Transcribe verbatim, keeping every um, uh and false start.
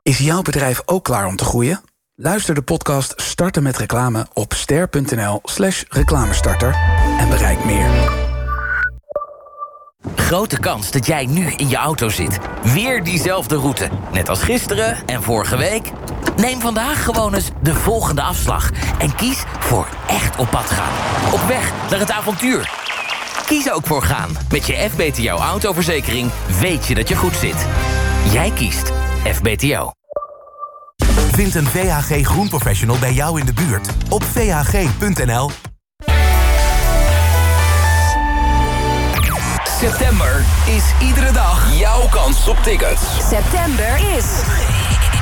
Is jouw bedrijf ook klaar om te groeien? Luister de podcast Starten met Reclame op ster.nl slash reclamestarter en bereik meer. Grote kans dat jij nu in je auto zit. Weer diezelfde route. Net als gisteren en vorige week. Neem vandaag gewoon eens de volgende afslag. En kies voor echt op pad gaan. Op weg naar het avontuur. Kies ook voor gaan. Met je F B T O autoverzekering weet je dat je goed zit. Jij kiest F B T O. Vind een V H G groenprofessional bij jou in de buurt op v h g punt n l. September is iedere dag jouw kans op tickets. September is